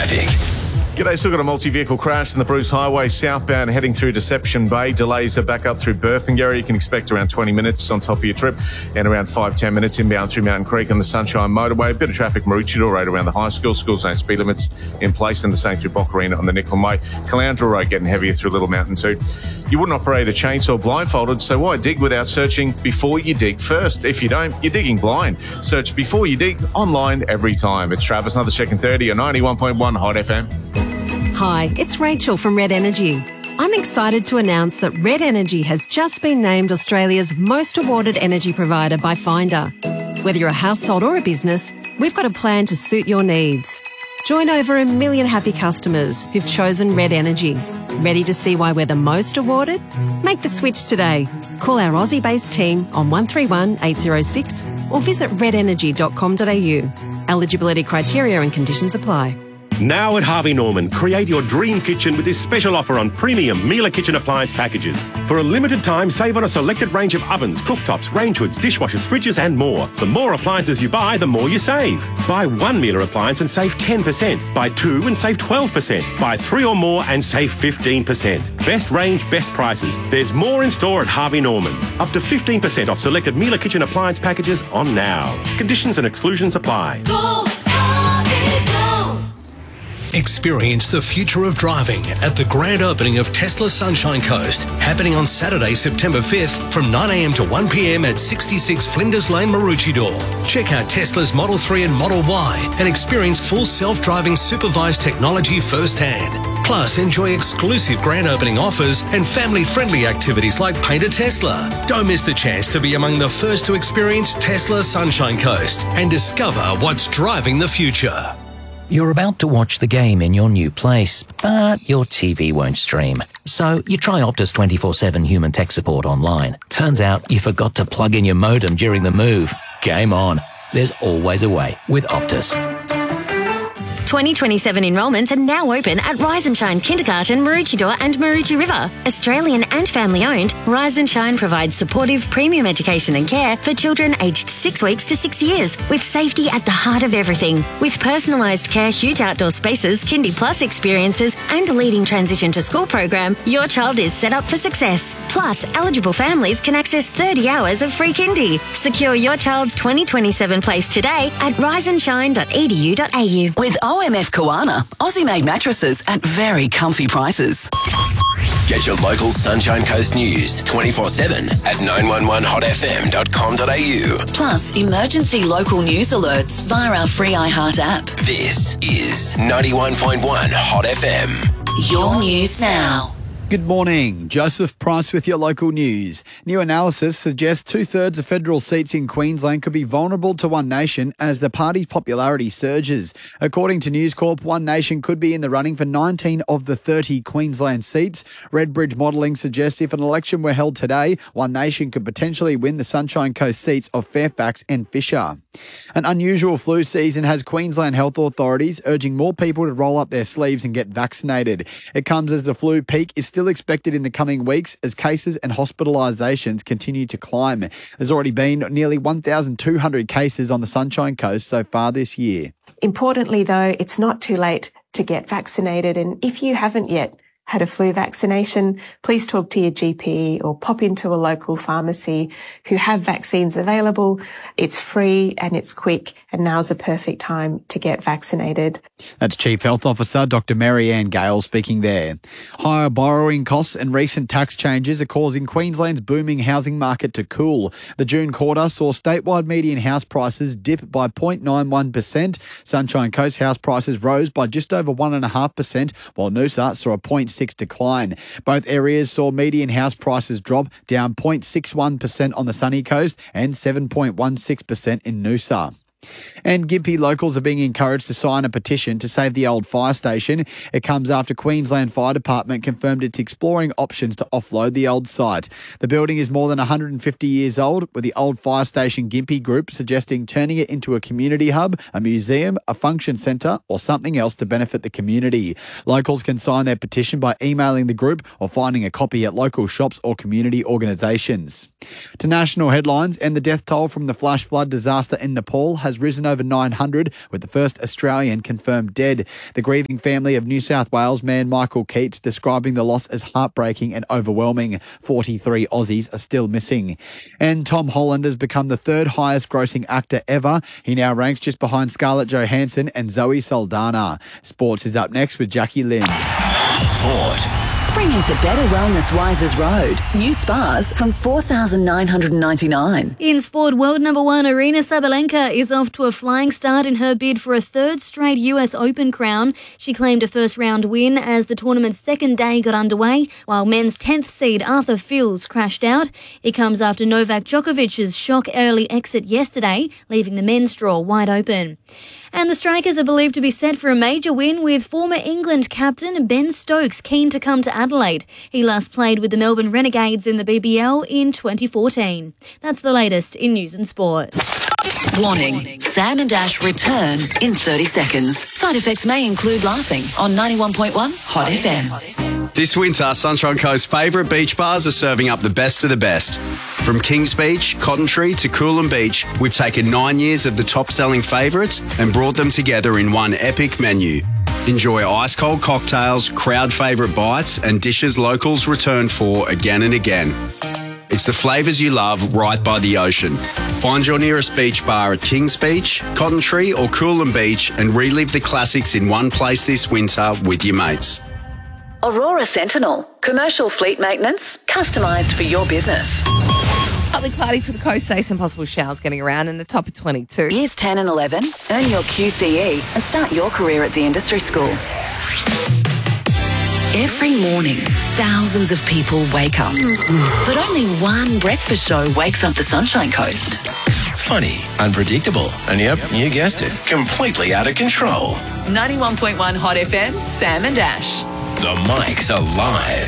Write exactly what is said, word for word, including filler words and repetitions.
traffic. G'day, still got a multi-vehicle crash in the Bruce Highway southbound heading through Deception Bay. Delays are back up through Burpengary. You can expect around twenty minutes on top of your trip and around five to ten minutes inbound through Mountain Creek on the Sunshine Motorway. A bit of traffic Maroochydore Road around the high school. School zone speed limits in place, and the same through Boccarina on the Nickel May. Caloundra Road getting heavier through Little Mountain too. You wouldn't operate a chainsaw blindfolded, so why dig without searching before you dig first? If you don't, you're digging blind. Search before you dig online every time. It's Travis, another check in thirty on ninety-one point one Hot F M. Hi, it's Rachel from Red Energy. I'm excited to announce that Red Energy has just been named Australia's most awarded energy provider by Finder. Whether you're a household or a business, we've got a plan to suit your needs. Join over a million happy customers who've chosen Red Energy. Ready to see why we're the most awarded? Make the switch today. Call our Aussie-based team on one three one, eight zero six or visit red energy dot com dot a u. Eligibility criteria and conditions apply. Now at Harvey Norman, create your dream kitchen with this special offer on premium Miele kitchen appliance packages. For a limited time, save on a selected range of ovens, cooktops, range hoods, dishwashers, fridges and more. The more appliances you buy, the more you save. Buy one Miele appliance and save ten percent. Buy two and save twelve percent. Buy three or more and save fifteen percent. Best range, best prices. There's more in store at Harvey Norman. Up to fifteen percent off selected Miele kitchen appliance packages on now. Conditions and exclusions apply. Go, Harvey, go. Experience the future of driving at the grand opening of Tesla Sunshine Coast, happening on Saturday, September fifth from nine a m to one p m at sixty-six Flinders Lane, Maroochydore. Check out Tesla's Model three and Model Y and experience full self-driving supervised technology firsthand. Plus, enjoy exclusive grand opening offers and family-friendly activities like Paint a Tesla. Don't miss the chance to be among the first to experience Tesla Sunshine Coast and discover what's driving the future. You're about to watch the game in your new place, but your T V won't stream. So you try Optus twenty-four seven human tech support online. Turns out you forgot to plug in your modem during the move. Game on. There's always a way with Optus. twenty twenty-seven enrolments are now open at Rise and Shine Kindergarten, Maroochydore and Maroochy River. Australian and family owned, Rise and Shine provides supportive premium education and care for children aged six weeks to six years, with safety at the heart of everything. With personalised care, huge outdoor spaces, Kindy Plus experiences and a leading transition to school program, your child is set up for success. Plus, eligible families can access thirty hours of free kindy. Secure your child's twenty twenty-seven place today at rise and shine dot e d u dot a u. With O M F Koana, Aussie-made mattresses at very comfy prices. Get your local Sunshine Coast news twenty-four seven at nine one one hot f m dot com dot a u. Plus, emergency local news alerts via our free iHeart app. This is ninety-one point one Hot F M. Your news now. Good morning. Joseph Price with your local news. New analysis suggests two-thirds of federal seats in Queensland could be vulnerable to One Nation as the party's popularity surges. According to News Corp, One Nation could be in the running for nineteen of the thirty Queensland seats. Redbridge modelling suggests if an election were held today, One Nation could potentially win the Sunshine Coast seats of Fairfax and Fisher. An unusual flu season has Queensland health authorities urging more people to roll up their sleeves and get vaccinated. It comes as the flu peak is still expected in the coming weeks as cases and hospitalisations continue to climb. There's already been nearly one thousand two hundred cases on the Sunshine Coast so far this year. Importantly, though, it's not too late to get vaccinated. And if you haven't yet had a flu vaccination, please talk to your G P or pop into a local pharmacy who have vaccines available. It's free and it's quick, and now's a perfect time to get vaccinated. That's Chief Health Officer Doctor Marianne Gale speaking there. Higher borrowing costs and recent tax changes are causing Queensland's booming housing market to cool. The June quarter saw statewide median house prices dip by zero point nine one percent. Sunshine Coast house prices rose by just over one point five percent, while Noosa saw a zero point six decline. Both areas saw median house prices drop, down zero point six one percent on the sunny coast and seven point one six percent in Noosa. And Gympie locals are being encouraged to sign a petition to save the old fire station. It comes after Queensland Fire Department confirmed it's exploring options to offload the old site. The building is more than one hundred fifty years old, with the old fire station Gympie Group suggesting turning it into a community hub, a museum, a function centre or something else to benefit the community. Locals can sign their petition by emailing the group or finding a copy at local shops or community organisations. To national headlines, and the death toll from the flash flood disaster in Nepal has risen over nine hundred, with the first Australian confirmed dead. The grieving family of New South Wales man Michael Keats describing the loss as heartbreaking and overwhelming. forty-three Aussies are still missing. And Tom Holland has become the third highest grossing actor ever. He now ranks just behind Scarlett Johansson and Zoe Saldana. Sports is up next with Jackie Lynn. Sport. Spring into better wellness Wises Road. New spas from four thousand nine hundred ninety-nine dollars. In sport, world number one Aryna Sabalenka is off to a flying start in her bid for a third straight U S Open crown. She claimed a first-round win as the tournament's second day got underway, while men's tenth seed Arthur Fils crashed out. It comes after Novak Djokovic's shock early exit yesterday, leaving the men's draw wide open. And the Strikers are believed to be set for a major win, with former England captain Ben Stokes keen to come to Adelaide. He last played with the Melbourne Renegades in the B B L in twenty fourteen. That's the latest in news and sport. Warning, Sam and Ash return in thirty seconds. Side effects may include laughing on ninety-one point one Hot F M. This winter, Sunshine Coast's favourite beach bars are serving up the best of the best. From Kings Beach, Cotton Tree to Coolum Beach, we've taken nine years of the top-selling favourites and brought them together in one epic menu. Enjoy ice-cold cocktails, crowd favourite bites and dishes locals return for again and again. It's the flavours you love right by the ocean. Find your nearest beach bar at Kings Beach, Cotton Tree or Coolum Beach and relive the classics in one place this winter with your mates. Aurora Sentinel. Commercial fleet maintenance, customised for your business. Partly cloudy for the coast, say some possible showers getting around and a top of twenty-two. Years ten and eleven, earn your Q C E and start your career at the industry school. Every morning, thousands of people wake up. But only one breakfast show wakes up the Sunshine Coast. Funny, unpredictable, and yep, you guessed it, completely out of control. ninety-one point one Hot F M, Sam and Ash. The mic's alive.